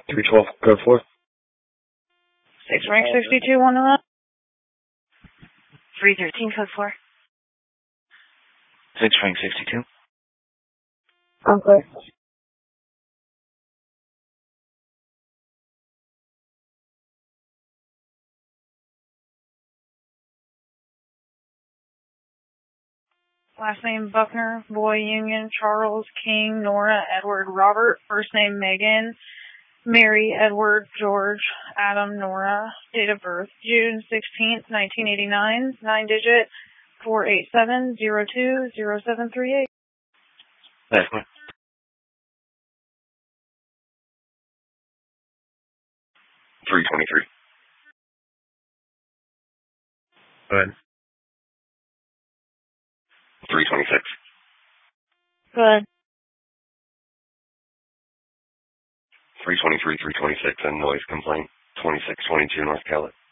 312, code 4. 6 rank 62, 111. 313, code 4. 6 rank 62. I'm clear. Last name Buckner, boy Union, Charles, King, Nora, Edward, Robert, first name Megan, Mary, Edward, George, Adam, Nora, date of birth June 16th, 1989, 9-digit 487020738. Last one. 323. Go ahead. 326. Good. 323, 326, and noise complaint. 2622 North Kellett.